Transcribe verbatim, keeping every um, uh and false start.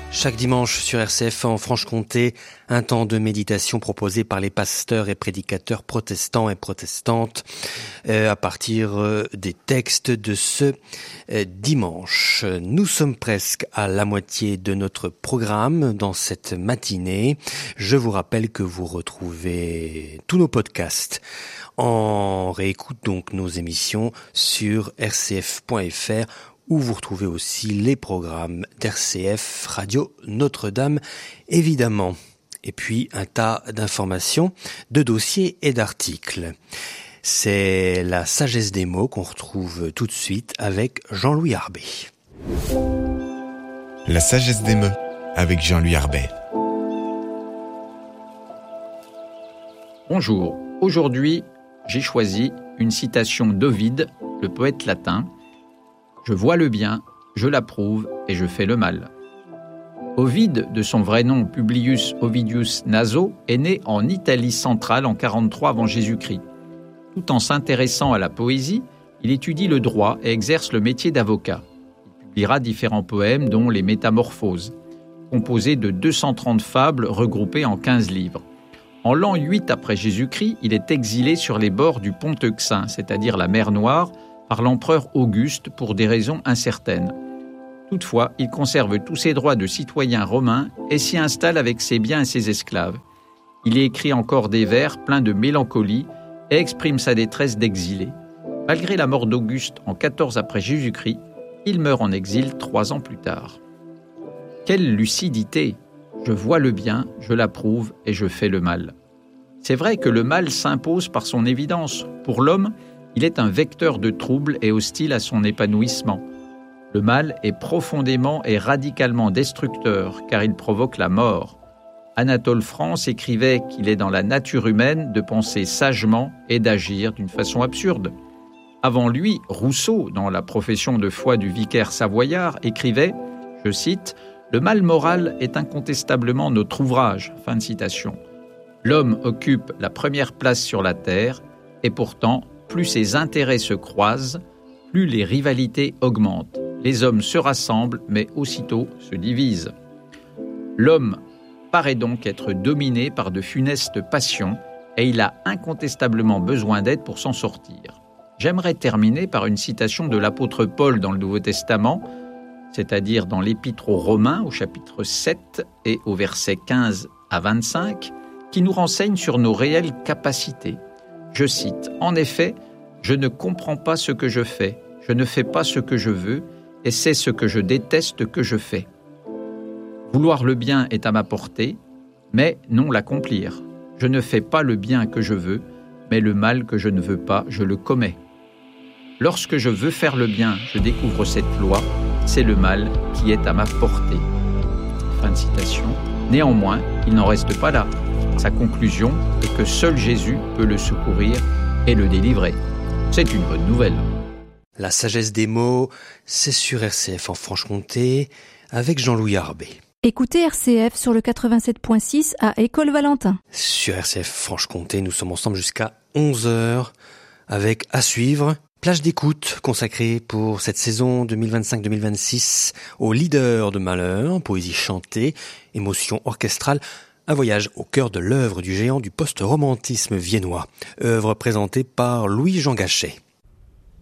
Chaque dimanche sur R C F en Franche-Comté, un temps de méditation proposé par les pasteurs et prédicateurs protestants et protestantes euh, à partir euh, des textes de ce euh, dimanche. Nous sommes presque à la moitié de notre programme dans cette matinée. Je vous rappelle que vous retrouvez tous nos podcasts en réécoute donc nos émissions sur r c f point f r où vous retrouvez aussi les programmes d'R C F Radio Notre-Dame, évidemment. Et puis un tas d'informations, de dossiers et d'articles. C'est la sagesse des mots qu'on retrouve tout de suite avec Jean-Louis Arbet. La sagesse des mots avec Jean-Louis Arbet. Bonjour, aujourd'hui j'ai choisi une citation d'Ovide, le poète latin. Je vois le bien, je l'approuve et je fais le mal. Ovide, de son vrai nom Publius Ovidius Naso, est né en Italie centrale en quarante-trois avant Jésus-Christ. Tout en s'intéressant à la poésie, il étudie le droit et exerce le métier d'avocat. Il publiera différents poèmes dont les Métamorphoses, composés de deux cent trente fables regroupées en quinze livres. En l'an huit après Jésus-Christ, il est exilé sur les bords du pont Euxin, c'est-à-dire la mer Noire, par l'empereur Auguste pour des raisons incertaines. Toutefois, il conserve tous ses droits de citoyen romain et s'y installe avec ses biens et ses esclaves. Il y écrit encore des vers pleins de mélancolie et exprime sa détresse d'exilé. Malgré la mort d'Auguste en quatorze après Jésus-Christ, il meurt en exil trois ans plus tard. Quelle lucidité! Je vois le bien, je l'approuve et je fais le mal. C'est vrai que le mal s'impose par son évidence. Pour l'homme, il est un vecteur de troubles et hostile à son épanouissement. Le mal est profondément et radicalement destructeur, car il provoque la mort. Anatole France écrivait qu'il est dans la nature humaine de penser sagement et d'agir d'une façon absurde. Avant lui, Rousseau, dans la profession de foi du vicaire savoyard, écrivait, je cite, « Le mal moral est incontestablement notre ouvrage ». Fin de citation. L'homme occupe la première place sur la terre, et pourtant, plus ses intérêts se croisent, plus les rivalités augmentent. Les hommes se rassemblent, mais aussitôt se divisent. L'homme paraît donc être dominé par de funestes passions et il a incontestablement besoin d'aide pour s'en sortir. J'aimerais terminer par une citation de l'apôtre Paul dans le Nouveau Testament, c'est-à-dire dans l'Épître aux Romains au chapitre sept et au verset quinze à vingt-cinq, qui nous renseigne sur nos réelles capacités. Je cite, « En effet, je ne comprends pas ce que je fais, je ne fais pas ce que je veux, et c'est ce que je déteste que je fais. Vouloir le bien est à ma portée, mais non l'accomplir. Je ne fais pas le bien que je veux, mais le mal que je ne veux pas, je le commets. Lorsque je veux faire le bien, je découvre cette loi, c'est le mal qui est à ma portée. » Fin de citation. Néanmoins, il n'en reste pas là. Sa conclusion est que seul Jésus peut le secourir et le délivrer. C'est une bonne nouvelle. La sagesse des mots, c'est sur R C F en Franche-Comté avec Jean-Louis Arbet. Écoutez R C F sur le quatre-vingt-sept point six à École Valentin. Sur R C F Franche-Comté, nous sommes ensemble jusqu'à onze heures avec à suivre plage d'écoute consacrée pour cette saison deux mille vingt-cinq deux mille vingt-six aux leaders de malheur, poésie chantée, émotion orchestrale. Un voyage au cœur de l'œuvre du géant du post-romantisme viennois, œuvre présentée par Louis-Jean Gachet.